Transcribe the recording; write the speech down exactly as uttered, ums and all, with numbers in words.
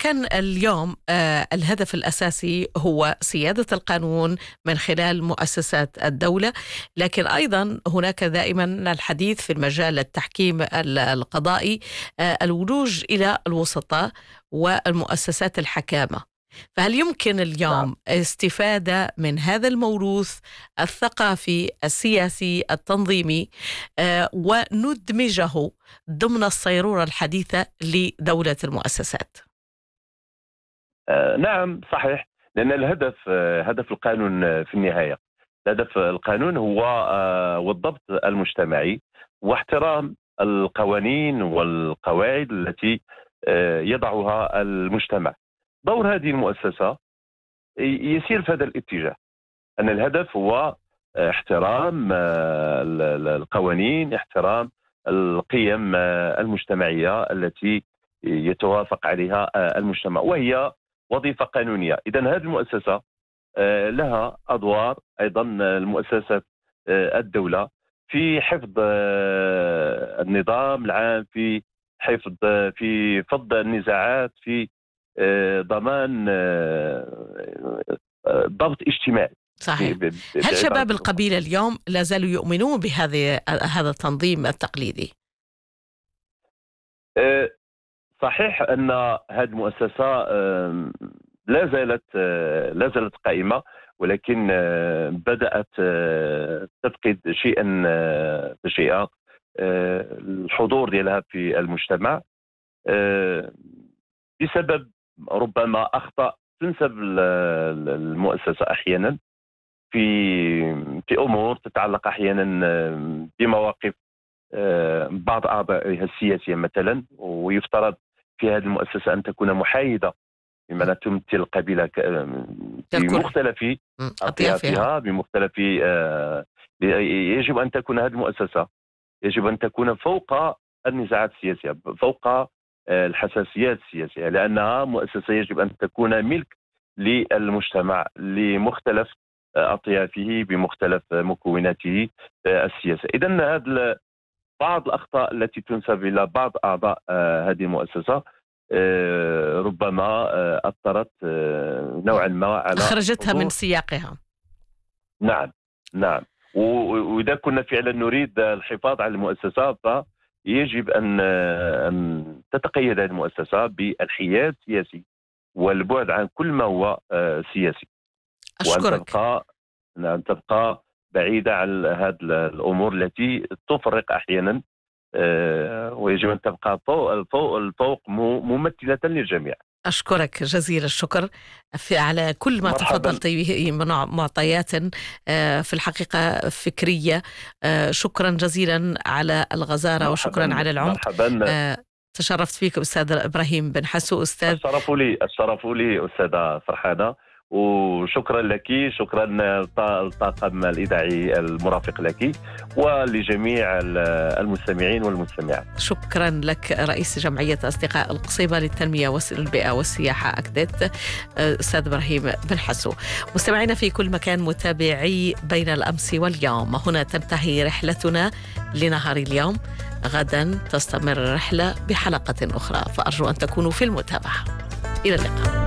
كان اليوم آه الهدف الأساسي هو سيادة القانون من خلال مؤسسات الدولة، لكن أيضا هناك دائما الحديث في المجال التحكيم القضائي آه الولوج إلى الوسطاء والمؤسسات الحكامة. فهل يمكن اليوم استفادة من هذا الموروث الثقافي السياسي التنظيمي آه وندمجه ضمن الصيرورة الحديثة لدولة المؤسسات؟ آه نعم صحيح، لأن الهدف آه هدف القانون في النهاية، هدف القانون هو آه والضبط المجتمعي واحترام القوانين والقواعد التي آه يضعها المجتمع. دور هذه المؤسسة يسير في هذا الاتجاه، أن الهدف هو احترام القوانين، احترام القيم المجتمعية التي يتوافق عليها المجتمع، وهي وظيفة قانونية. إذن هذه المؤسسة لها أدوار أيضا المؤسسات الدولة في حفظ النظام العام، في حفظ في فض النزاعات، في ضمان ضبط اجتماعي. صحيح. هل شباب القبيلة اليوم لا زالوا يؤمنون بهذا هذا التنظيم التقليدي؟ صحيح أن هذه المؤسسة لا زالت لا زالت قائمة، ولكن بدأت تفقد شيئا فشيئا الحضور ديالها في المجتمع بسبب ربما أخطاء تنسب المؤسسة أحيانا في في أمور تتعلق أحيانا بمواقف بعض أعضائها السياسية مثلا، ويفترض في هذه المؤسسة أن تكون محايدة بمعنى تمثل القبيلة بمختلف أطيافها بمختلف. يجب أن تكون هذه المؤسسة يجب أن تكون فوق النزاعات السياسية، فوق الحساسيات السياسية، لأنها مؤسسة يجب أن تكون ملك للمجتمع لمختلف أطيافه بمختلف مكوناته السياسية. إذن هذا بعض الأخطاء التي تنسب إلى بعض أعضاء هذه المؤسسة ربما أثرت نوعا ما على أخرجتها من سياقها. نعم نعم وإذا كنا فعلا نريد الحفاظ على المؤسسة ف يجب أن أن تتقيد هذه المؤسسة بالحياد السياسي والبعد عن كل ما هو سياسي. أشكرك. وأن تبقى أن تبقى بعيدة عن هذه الأمور التي تفرق أحيانا، ويجب أن تبقى فوق الفوق الفوق ممثلة للجميع. أشكرك جزيل الشكر في على كل ما تفضلت به من معطيات في الحقيقة فكرية. شكرا جزيلا على الغزارة وشكرا على العمق. تشرفت فيك أستاذ إبراهيم بن حسو. أستاذ الشرف لي الشرف لي أستاذة فرحانة، وشكرا لك، شكرا للطاقم الإذاعي المرافق لك ولجميع المستمعين والمستمعات. شكرا لك رئيس جمعية أصدقاء القصيبة للتنمية والبيئة والسياحة أكدت أستاذ إبراهيم بن حسو. مستمعينا في كل مكان، متابعي بين الأمس واليوم، هنا تنتهي رحلتنا لنهار اليوم. غدا تستمر الرحلة بحلقة أخرى، فأرجو أن تكونوا في المتابعة. إلى اللقاء.